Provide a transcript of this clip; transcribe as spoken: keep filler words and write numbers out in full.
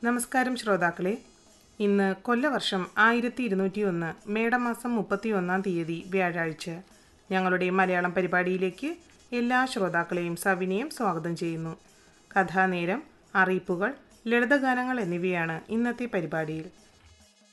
നമസ്കാരം ശ്രോതാക്കളെ. ഇന്ന് കൊല്ലവർഷം ആയിരത്തി ഇരുന്നൂറ്റി ഒന്ന് മേടമാസം മുപ്പത്തി ഒന്നാം തീയതി വ്യാഴാഴ്ച. ഞങ്ങളുടെ മലയാളം പരിപാടിയിലേക്ക് എല്ലാ ശ്രോതാക്കളെയും സവിനയം സ്വാഗതം ചെയ്യുന്നു. കഥാനേരം, അറിയിപ്പുകൾ, ലളിതഗാനങ്ങൾ എന്നിവയാണ് ഇന്നത്തെ പരിപാടിയിൽ.